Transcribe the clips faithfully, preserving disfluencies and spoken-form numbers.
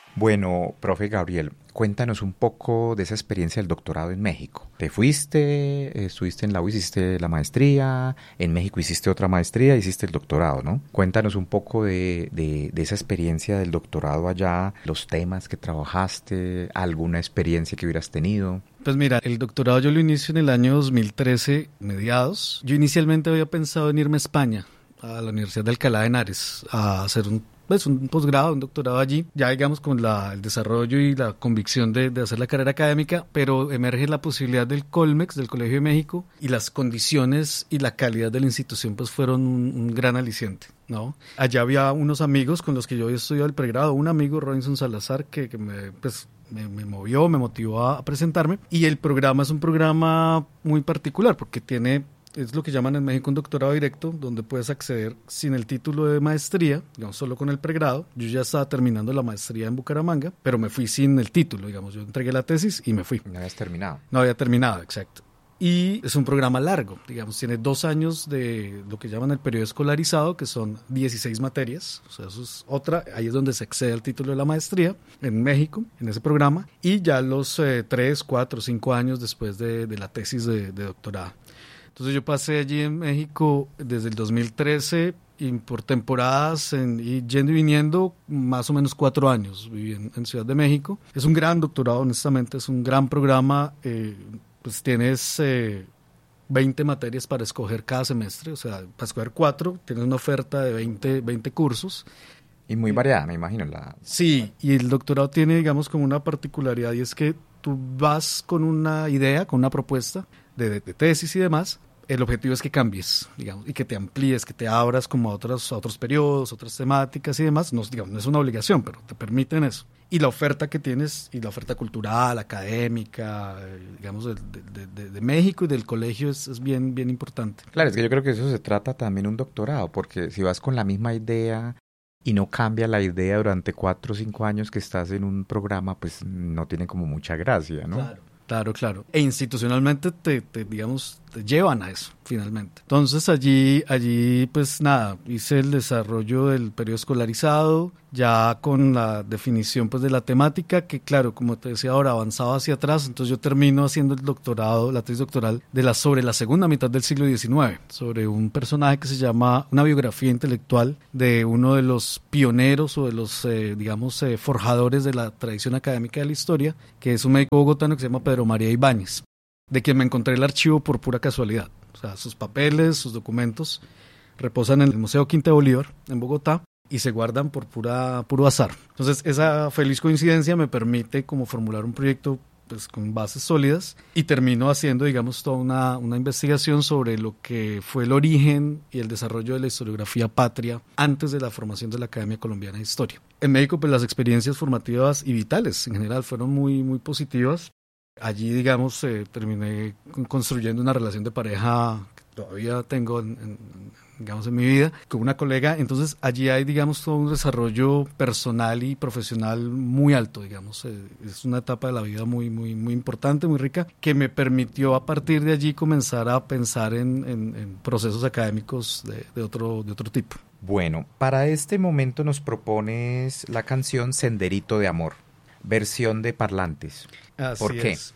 Bueno, profe Gabriel, cuéntanos un poco de esa experiencia del doctorado en México. Te fuiste, estuviste en la U, hiciste la maestría, en México hiciste otra maestría, hiciste el doctorado, ¿no? Cuéntanos un poco de, de, de esa experiencia del doctorado allá, los temas que trabajaste, alguna experiencia que hubieras tenido. Pues mira, el doctorado yo lo inicio en el año dos mil trece, mediados. Yo inicialmente había pensado en irme a España, a la Universidad de Alcalá de Henares, a hacer un pues un posgrado, un doctorado allí, ya digamos con la, el desarrollo y la convicción de, de hacer la carrera académica, pero emerge la posibilidad del Colmex, del Colegio de México, y las condiciones y la calidad de la institución pues fueron un, un gran aliciente, ¿no? Allá había unos amigos con los que yo había estudiado el pregrado, un amigo, Robinson Salazar, que, que me, pues, me, me movió, me motivó a, a presentarme, y el programa es un programa muy particular porque tiene... Es lo que llaman en México un doctorado directo, donde puedes acceder sin el título de maestría, digamos, solo con el pregrado. Yo ya estaba terminando la maestría en Bucaramanga, pero me fui sin el título, digamos. Yo entregué la tesis y me fui. No habías terminado. No había terminado, exacto. Y es un programa largo, digamos, tiene dos años de lo que llaman el periodo escolarizado, que son dieciséis materias, o sea, eso es otra, ahí es donde se accede al título de la maestría, en México, en ese programa, y ya los eh, tres, cuatro, cinco años después de, de la tesis de, de doctorado. Entonces yo pasé allí en México desde el dos mil trece y por temporadas en, y yendo y viniendo más o menos cuatro años viví en, en Ciudad de México. Es un gran doctorado, honestamente, es un gran programa, eh, pues tienes eh, veinte materias para escoger cada semestre, o sea, para escoger cuatro, tienes una oferta de veinte, veinte cursos. Y muy variada, me imagino. La... Sí, y el doctorado tiene, digamos, como una particularidad y es que tú vas con una idea, con una propuesta de, de, de tesis y demás. El objetivo es que cambies, digamos, y que te amplíes, que te abras como a otros, a otros periodos, otras temáticas y demás. No, digamos, no es una obligación, pero te permiten eso. Y la oferta que tienes, y la oferta cultural, académica, digamos, de, de, de, de México y del colegio es, es bien, bien importante. Claro, es que yo creo que eso se trata también un doctorado, porque si vas con la misma idea y no cambia la idea durante cuatro o cinco años que estás en un programa, pues no tiene como mucha gracia, ¿no? Claro. Claro, claro. E institucionalmente te, te, digamos, te llevan a eso, finalmente. Entonces allí, allí, pues nada, hice el desarrollo del periodo escolarizado, ya con la definición pues de la temática, que claro, como te decía ahora, avanzaba hacia atrás, entonces yo termino haciendo el doctorado, la tesis doctoral, de la, sobre la segunda mitad del siglo diecinueve, sobre un personaje que se llama, una biografía intelectual de uno de los pioneros o de los, eh, digamos, eh, forjadores de la tradición académica de la historia, que es un médico bogotano que se llama Pedro María Ibáñez, de quien me encontré el archivo por pura casualidad. O sea, sus papeles, sus documentos reposan en el Museo Quinta de Bolívar, en Bogotá, y se guardan por pura, puro azar. Entonces, esa feliz coincidencia me permite como formular un proyecto pues, con bases sólidas y termino haciendo, digamos, toda una, una investigación sobre lo que fue el origen y el desarrollo de la historiografía patria antes de la formación de la Academia Colombiana de Historia. En México, pues las experiencias formativas y vitales en general fueron muy, muy positivas. Allí, digamos, eh, terminé construyendo una relación de pareja que todavía tengo, en, en, digamos, en mi vida, con una colega. Entonces, allí hay, digamos, todo un desarrollo personal y profesional muy alto, digamos. Eh, es una etapa de la vida muy, muy, muy importante, muy rica, que me permitió a partir de allí comenzar a pensar en, en, en procesos académicos de, de, otro, de otro tipo. Bueno, para este momento nos propones la canción Senderito de Amor, versión de Parlantes. Así ¿Por qué? Es.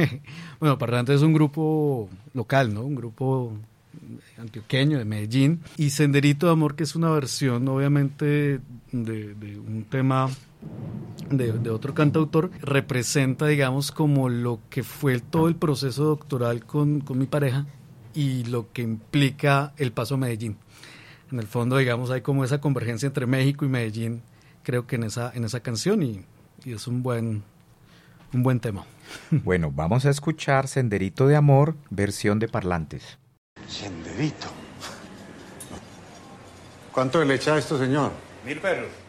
Bueno, Parlantes es un grupo local, ¿no? Un grupo antioqueño de Medellín. Y Senderito de Amor, que es una versión, obviamente, de, de un tema de, de otro cantautor, representa, digamos, como lo que fue todo el proceso doctoral con, con mi pareja y lo que implica el paso a Medellín. En el fondo, digamos, hay como esa convergencia entre México y Medellín, creo que en esa, en esa canción, y, y es un buen... Un buen tema. Bueno, vamos a escuchar Senderito de Amor, versión de Parlantes. Senderito. ¿Cuánto le echa a esto, señor? Mil perros.